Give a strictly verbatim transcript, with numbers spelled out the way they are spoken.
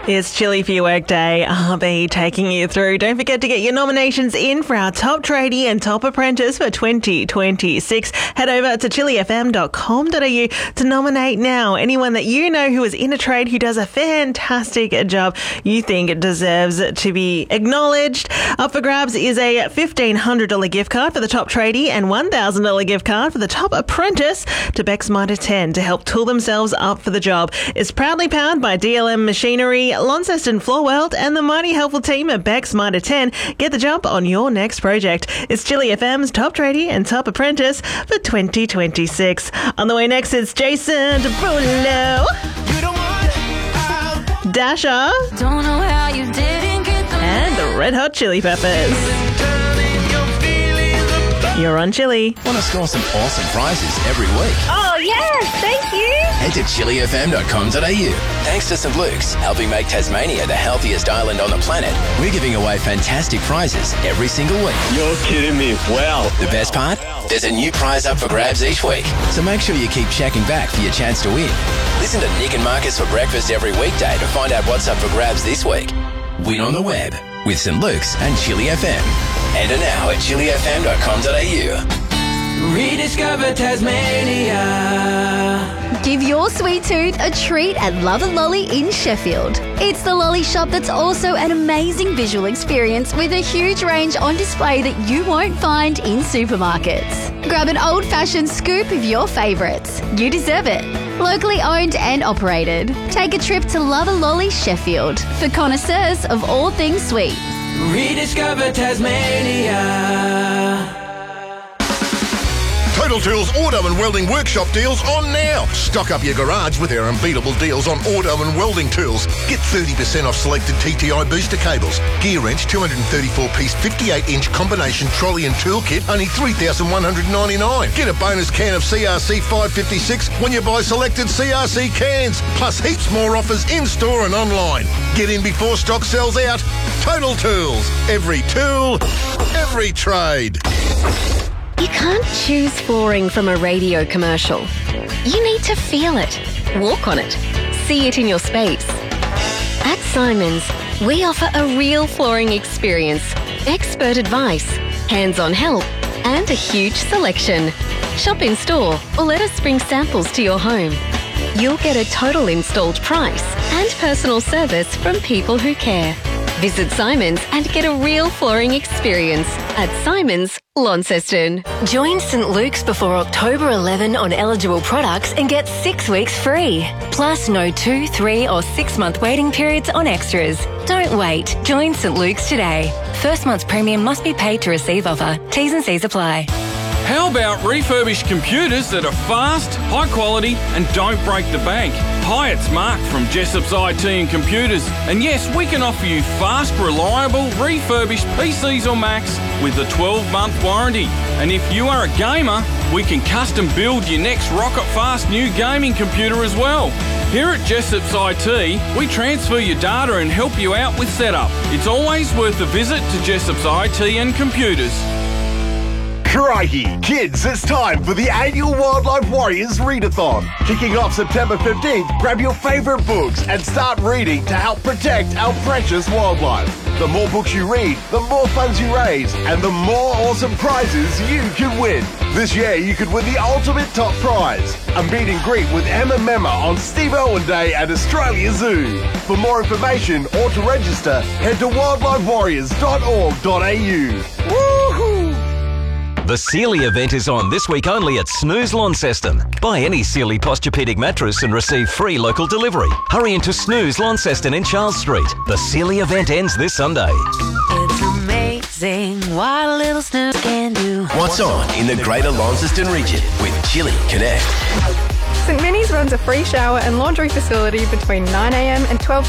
It's Chilly for your workday. I'll be taking you through. Don't forget to get your nominations in for our Top Tradie and Top Apprentice for twenty twenty-six. Head over to chilly f m dot com dot a u to nominate now. Anyone that you know who is in a trade who does a fantastic job you think deserves to be acknowledged. Up for grabs is a fifteen hundred dollars gift card for the Top Tradie and one thousand dollars gift card for the Top Apprentice to Beck's Mitre ten to help tool themselves up for the job. It's proudly powered by D L M Machinery, Launceston Floor World and the mighty helpful team at Beck's Mitre ten. Get the jump on your next project. It's Chilly F M's Top Tradie and Top Apprentice for twenty twenty-six. On the way next, it's Jason Derulo, Dasha, Don't know how you didn't get the and the Red Hot Chili Peppers. You're on Chilly. Want to score some awesome prizes every week? Oh, yes, thank you. Head to chilly f m dot com dot a u. Thanks to Saint Luke's, helping make Tasmania the healthiest island on the planet, we're giving away fantastic prizes every single week. You're kidding me. Wow. The best part? There's a new prize up for grabs each week. So make sure you keep checking back for your chance to win. Listen to Nick and Marcus for breakfast every weekday to find out what's up for grabs this week. Win on the web with Saint Luke's and Chilly F M. Enter now at chilly f m dot com dot a u. Rediscover Tasmania. Give your sweet tooth a treat at Love and Lolly in Sheffield. It's the lolly shop that's also an amazing visual experience with a huge range on display that you won't find in supermarkets. Grab an old-fashioned scoop of your favourites. You deserve it. Locally owned and operated. Take a trip to Love and Lolly Sheffield for connoisseurs of all things sweet. Rediscover Tasmania. Total Tools Auto and Welding Workshop deals on now. Stock up your garage with our unbeatable deals on auto and welding tools. Get thirty percent off selected T T I booster cables. Gear wrench two hundred thirty-four piece fifty-eight inch combination trolley and tool kit, only three thousand one hundred ninety-nine dollars. Get a bonus can of C R C five fifty-six when you buy selected C R C cans. Plus heaps more offers in-store and online. Get in before stock sells out. Total Tools. Every tool, every trade. You can't choose flooring from a radio commercial. You need to feel it, walk on it, see it in your space. At Simons, we offer a real flooring experience, expert advice, hands-on help, and a huge selection. Shop in store or let us bring samples to your home. You'll get a total installed price and personal service from people who care. Visit Simons and get a real flooring experience at Simons, Launceston. Join Saint Luke's before October eleventh on eligible products and get six weeks free. Plus no two, three or six month waiting periods on extras. Don't wait. Join Saint Luke's today. First month's premium must be paid to receive offer. T's and C's apply. How about refurbished computers that are fast, high quality and don't break the bank? Hi, it's Mark from Jessop's I T and Computers. And yes, we can offer you fast, reliable, refurbished P Cs or Macs with a twelve month warranty. And if you are a gamer, we can custom build your next rocket fast new gaming computer as well. Here at Jessop's I T, we transfer your data and help you out with setup. It's always worth a visit to Jessop's I T and Computers. Crikey, kids, it's time for the annual Wildlife Warriors Readathon. Kicking off September fifteenth, grab your favourite books and start reading to help protect our precious wildlife. The more books you read, the more funds you raise, and the more awesome prizes you can win. This year, you could win the ultimate top prize, a meet and greet with Emma Memma on Steve Irwin Day at Australia Zoo. For more information or to register, head to wildlife warriors dot org dot a u. Woohoo! The Sealy event is on this week only at Snooze Launceston. Buy any Sealy Posturepedic mattress and receive free local delivery. Hurry into Snooze Launceston in Charles Street. The Sealy event ends this Sunday. It's amazing what a little snooze can do. What's on in the Greater Launceston region with Chilly Connect? St Minnie's runs a free shower and laundry facility between nine a m and twelve